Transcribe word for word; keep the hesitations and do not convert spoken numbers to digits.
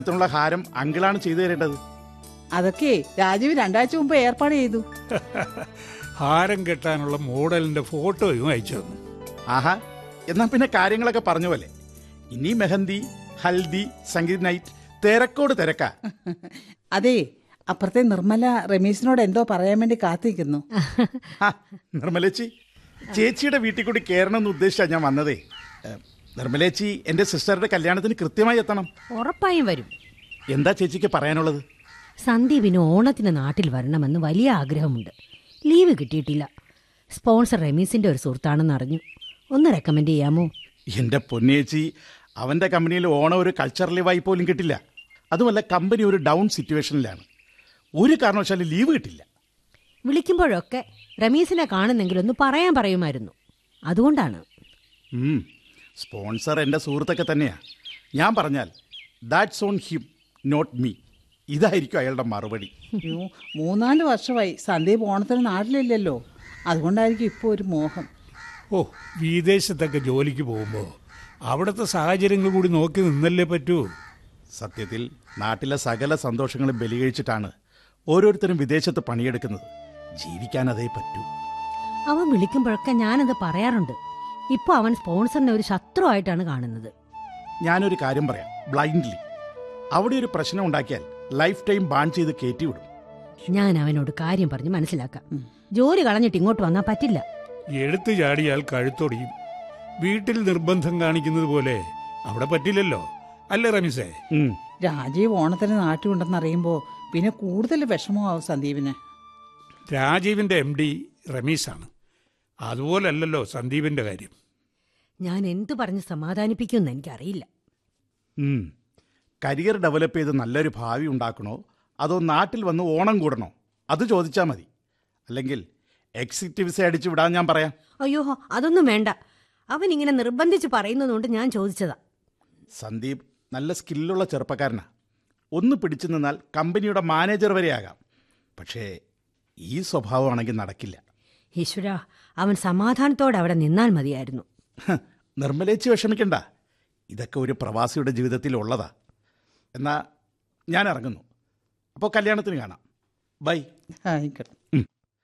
ത്തിനുള്ള ഹാരം അങ്കിളാണ് ചെയ്തു തരേണ്ടത്. അതൊക്കെ രാജീവ് രണ്ടാഴ്ച മുമ്പ് ഏർപ്പാട് ചെയ്തു. ഹാരം കെട്ടാനുള്ള മോഡലിന്റെ ഫോട്ടോയും അയച്ചു തന്നു. ആഹാ, എന്നാ പിന്നെ കാര്യങ്ങളൊക്കെ പറഞ്ഞ പോലെ. ഇനി മെഹന്തി, ഹൽദി, സംഗീത് നൈറ്റ് തിരക്കോട് തിരക്കാ. അതെ, അപ്പുറത്തെ നിർമ്മല രമേശിനോട് എന്തോ പറയാൻ വേണ്ടി കാത്തിരിക്കുന്നു. നിർമ്മലേച്ചി, ചേച്ചിയുടെ വീട്ടിൽ കൂടി കയറണമെന്ന് ഉദ്ദേശിച്ചാ ഞാൻ വന്നതേ. നിർമ്മലേച്ചി എന്റെ സിസ്റ്ററുടെ കല്യാണത്തിന് കൃത്യമായി എത്തണം. ഉറപ്പായും വരും. എന്താ ചേച്ചിക്ക് പറയാനുള്ളത്? സന്ദീപിന് ഓണത്തിന് നാട്ടിൽ വരണമെന്ന് വലിയ ആഗ്രഹമുണ്ട്. ലീവ് കിട്ടിയിട്ടില്ല. സ്പോൺസർ റമീസിന്റെ ഒരു സുഹൃത്താണെന്ന് അറിഞ്ഞു. ഒന്ന് റെക്കമെൻഡ് ചെയ്യാമോ? എന്റെ പൊന്നേച്ചി, അവന്റെ കമ്പനിയിൽ ഓണം ഒരു കൾച്ചറൽ ലീവായി പോലും കിട്ടില്ല. അതുമല്ല, കമ്പനി ഒരു ഡൗൺ സിറ്റുവേഷനിലാണ്. ഒരു കാരണവശാലും ലീവ് കിട്ടില്ല. വിളിക്കുമ്പോഴൊക്കെ റമീസിനെ കാണുന്നെങ്കിൽ ഒന്ന് പറയാൻ പറയുമായിരുന്നു. അതുകൊണ്ടാണ്. സ്പോൺസർ എൻ്റെ സുഹൃത്തൊക്കെ തന്നെയാ. ഞാൻ പറഞ്ഞാൽ that's on him, not me. ഇതായിരിക്കും അയാളുടെ മറുപടി. മൂന്നാല് വർഷമായി സന്ദീപ് ഓണത്തിന് നാട്ടിലില്ലല്ലോ. അതുകൊണ്ടായിരിക്കും ഇപ്പോൾ ഒരു മോഹം. ഓ, വിദേശത്തൊക്കെ ജോലിക്ക് പോകുമ്പോൾ അവിടുത്തെ സാഹചര്യങ്ങൾ കൂടി നോക്കി നിന്നല്ലേ പറ്റൂ. സത്യത്തിൽ നാട്ടിലെ സകല സന്തോഷങ്ങളും ബലികഴിച്ചിട്ടാണ് ഓരോരുത്തരും വിദേശത്ത് പണിയെടുക്കുന്നത്. ജീവിക്കാൻ അതേ പറ്റൂ. അവൻ വിളിക്കുമ്പോഴൊക്കെ ഞാനത് പറയാറുണ്ട്. ഇപ്പോൾ അവൻ സ്പോൺസറിനെ ഒരു ശത്രുവായിട്ടാണ് കാണുന്നത്. ഞാനൊരു കാര്യം പറയാം, ബ്ലൈൻഡ്ലി. അവിടെ ഒരു പ്രശ്നം ഉണ്ടാക്കിയാൽ ലൈഫ് ടൈം ബാൻ ചെയ്ത് കയറ്റിവിടും. ഞാൻ അവനോട് കാര്യം പറഞ്ഞ് മനസ്സിലാക്കാം. ജോലി കളഞ്ഞിട്ട് ഇങ്ങോട്ട് വന്നാൽ പറ്റില്ല. എടുത്തു ചാടിയാൽ കഴുത്തൊടിയും. വീട്ടിൽ നിർബന്ധം കാണിക്കുന്നത് പോലെ അവിടെ പറ്റില്ലല്ലോ, അല്ലേ റമീസേ? രാജീവ് ഓണത്തിന് നാട്ടിലുണ്ടെന്നറിയുമ്പോൾ പിന്നെ കൂടുതൽ വിഷമമാവും സന്ദീപിന്. രാജീവിന്റെ എം ഡി റമീസാണ്. അതുപോലല്ലോ സന്ദീപിന്റെ കാര്യം. ഞാൻ എന്തു പറഞ്ഞ് സമാധാനിപ്പിക്കുമെന്ന് എനിക്കറിയില്ല. കരിയർ ഡെവലപ്പ് ചെയ്ത് നല്ലൊരു ഭാവി ഉണ്ടാക്കണോ അതോ നാട്ടിൽ വന്ന് ഓണം കൂടണോ, അത് ചോദിച്ചാൽ മതി. അല്ലെങ്കിൽ എക്സിറ്റ് വിസ അടിച്ചു വിടാൻ ഞാൻ പറയാം. അയ്യോ, അതൊന്നും വേണ്ട. അവൻ ഇങ്ങനെ നിർബന്ധിച്ച് പറയുന്നതുകൊണ്ട് ഞാൻ ചോദിച്ചതാ. സന്ദീപ് നല്ല സ്കില്ലുള്ള ചെറുപ്പക്കാരനാ. ഒന്ന് പിടിച്ചു നിന്നാൽ കമ്പനിയുടെ മാനേജർ വരെയാകാം. പക്ഷേ ഈ സ്വഭാവമാണെങ്കിൽ നടക്കില്ല. ഈശ്വര, അവൻ സമാധാനത്തോടെ അവിടെ നിന്നാൽ മതിയായിരുന്നു. നിർമ്മലേച്ചി വിഷമിക്കണ്ട. ഇതൊക്കെ ഒരു പ്രവാസിയുടെ ജീവിതത്തിൽ ഉള്ളതാ. എന്നാ ഞാൻ ഇറങ്ങുന്നു. അപ്പോൾ കല്യാണത്തിന് കാണാം. ബൈ. ആയിക്കോട്ടെ.